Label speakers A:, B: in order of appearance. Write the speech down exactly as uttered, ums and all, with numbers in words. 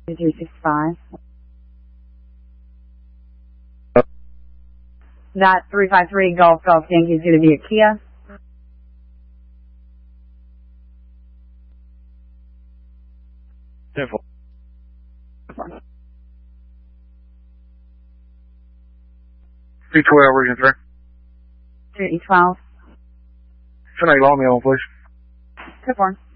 A: three six five. That three five three Golf Golf Yankee is going to be a Kia.
B: ten four. three twelve, region three.
A: three twelve.
B: Can I long me on, please?
A: Good morning.